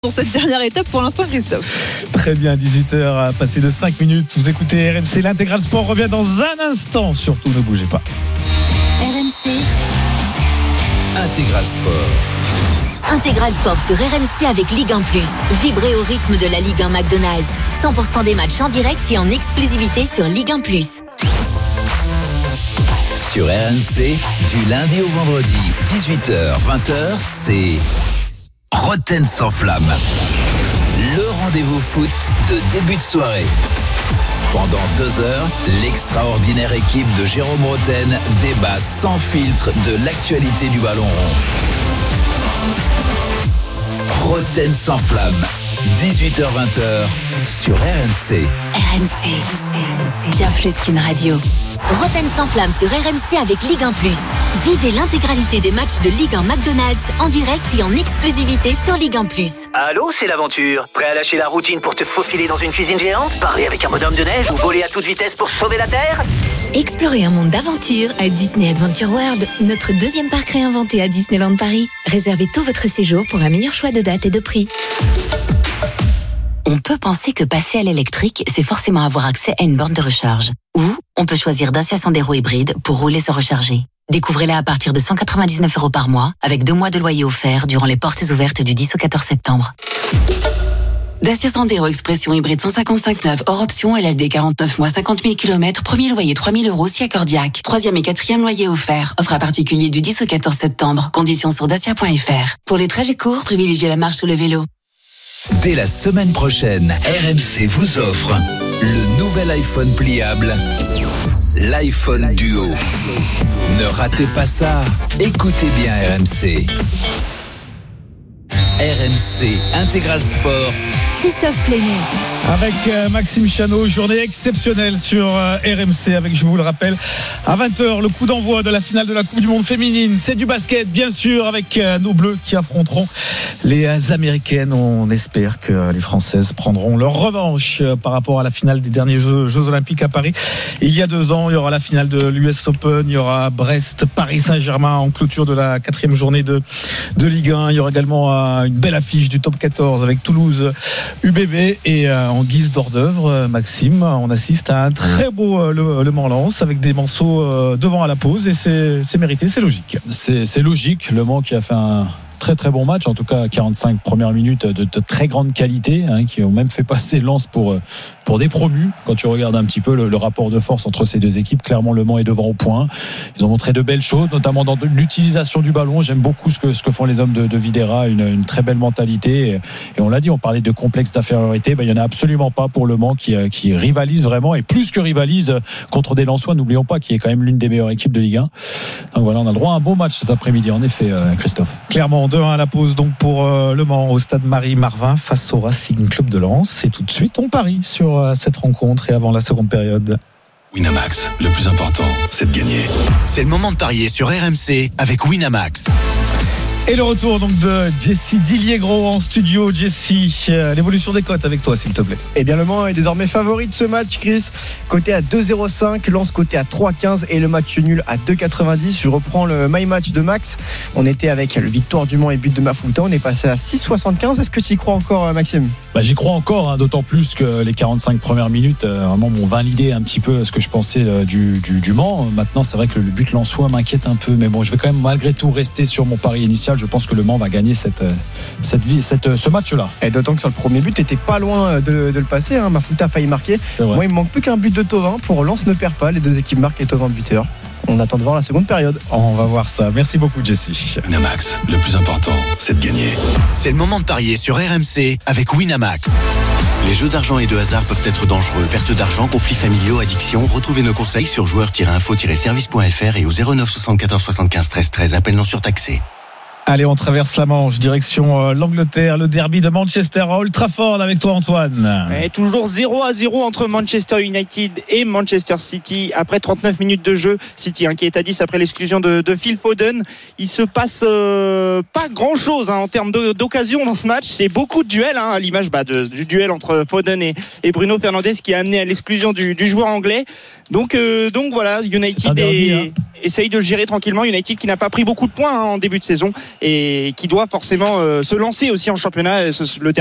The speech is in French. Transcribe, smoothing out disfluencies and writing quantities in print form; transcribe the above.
Dans cette dernière étape pour l'instant, Christophe. Très bien, 18h, passé de 5 minutes. Vous écoutez RMC, l'Intégral Sport revient dans un instant. Surtout, ne bougez pas. RMC Intégral Sport. Intégral Sport sur RMC avec Ligue 1+. Vibrez au rythme de la Ligue 1 McDonald's. 100% des matchs en direct et en exclusivité sur Ligue 1+. Sur RMC, du lundi au vendredi, 18h, 20h, c'est Roten sans flamme. Le rendez-vous foot de début de soirée. Pendant 2 heures, l'extraordinaire équipe de Jérôme Roten débat sans filtre de l'actualité du ballon rond. Roten sans flamme, 18h-20h sur RMC. RMC, bien plus qu'une radio. Roten sans flamme sur RMC avec Ligue 1+. Vivez l'intégralité des matchs de Ligue 1 McDonald's en direct et en exclusivité sur Ligue 1+. Allô, c'est l'aventure. Prêt à lâcher la routine pour te faufiler dans une cuisine géante, parler avec un bonhomme de neige ou voler à toute vitesse pour sauver la Terre? Explorez un monde d'aventure à Disney Adventure World, notre 2e parc réinventé à Disneyland Paris. Réservez tout votre séjour pour un meilleur choix de date et de prix. On peut penser que passer à l'électrique, c'est forcément avoir accès à une borne de recharge. Ou on peut choisir Dacia Sandero hybride pour rouler sans recharger. Découvrez-la à partir de 199 € par mois, avec 2 mois de loyer offert durant les portes ouvertes du 10 au 14 septembre. Dacia Sandero Expression hybride 155 hors option, LLD 49 mois 50 000 km, premier loyer 3 000 € si accordiaque. 3e et 4e loyer offert. Offre à particulier du 10 au 14 septembre. Conditions sur dacia.fr. Pour les trajets courts, privilégiez la marche ou le vélo. Dès la semaine prochaine, RMC vous offre le nouvel iPhone pliable, l'iPhone Duo. Ne ratez pas ça, écoutez bien RMC. RMC Intégral Sport. Christophe Plénier. Avec Maxime Chanot, journée exceptionnelle sur RMC avec, je vous le rappelle, à 20h, le coup d'envoi de la finale de la Coupe du Monde féminine. C'est du basket, bien sûr, avec nos Bleus qui affronteront les Américaines. On espère que les Françaises prendront leur revanche par rapport à la finale des derniers Jeux Olympiques à Paris. Il y a 2 ans, il y aura la finale de l'US Open, il y aura Brest, Paris Saint-Germain en clôture de la 4e journée de Ligue 1. Il y aura également une belle affiche du top 14 avec Toulouse, UBB et en guise d'hors d'œuvre, Maxime, on assiste à un très beau Le Mans-Lens avec des morceaux devant à la pause et c'est mérité, c'est logique. C'est logique, Le Mans qui a fait un très très bon match, en tout cas 45 premières minutes de très grande qualité, qui ont même fait passer Lens pour des promus. Quand tu regardes un petit peu le rapport de force entre ces deux équipes, clairement Le Mans est devant au point. Ils ont montré de belles choses, notamment dans l'utilisation du ballon. J'aime beaucoup ce que font les hommes de Videra, une très belle mentalité, et on l'a dit, on parlait de complexe d'infériorité, il n'y en a absolument pas pour Le Mans qui rivalise vraiment, et plus que rivalise contre des Lensois, n'oublions pas, qui est quand même l'une des meilleures équipes de Ligue 1. Donc voilà, on a le droit à un beau match cet après-midi, en effet, Christophe. Clairement, 2-1 à la pause donc pour Le Mans au stade Marie-Marvin face au Racing Club de Lens. Et tout de suite, on parie sur cette rencontre et avant la seconde période. Winamax, le plus important, c'est de gagner. C'est le moment de parier sur RMC avec Winamax. Et le retour donc de Jessie Dillier-Gros en studio. Jessie, l'évolution des cotes avec toi s'il te plaît. Eh bien, Le Mans est désormais favori de ce match, Chris. Côté à 2,05, Lens côté à 3,15 et le match nul à 2,90. Je reprends le My Match de Max. On était avec le victoire du Mans et but de Mafuta. On est passé à 6,75. Est-ce que tu y crois encore, Maxime ? J'y crois encore, d'autant plus que les 45 premières minutes vraiment m'ont validé un petit peu ce que je pensais du Mans. Maintenant, c'est vrai que le but lensois m'inquiète un peu, mais bon, je vais quand même malgré tout rester sur mon pari initial. Je pense que Le Mans va gagner ce match-là. Et d'autant que sur le premier but, tu n'étais pas loin de le passer. Mafuta a failli marquer. Moi, il me manque plus qu'un but de Thauvin. Pour Lens ne perd pas. Les deux équipes marquent et Thauvin buteur. On attend de voir la seconde période. On va voir ça. Merci beaucoup, Jessie. Winamax, le plus important, c'est de gagner. C'est le moment de parier sur RMC avec Winamax. Les jeux d'argent et de hasard peuvent être dangereux. Perte d'argent, conflits familiaux, addiction. Retrouvez nos conseils sur joueurs-info-service.fr et au 09 74 75 13 13. Appel non surtaxé. Allez, on traverse la Manche, direction l'Angleterre, le derby de Manchester à Old Trafford avec toi Antoine. Et toujours 0-0 entre Manchester United et Manchester City après 39 minutes de jeu. City qui est à 10 après l'exclusion de Phil Foden. Il se passe pas grand chose en termes d'occasion dans ce match. C'est beaucoup de duels à l'image du duel entre Foden et Bruno Fernandes qui a amené à l'exclusion du joueur anglais. Donc voilà, United essaye de gérer tranquillement. United qui n'a pas pris beaucoup de points en début de saison et qui doit forcément se lancer aussi en championnat. Le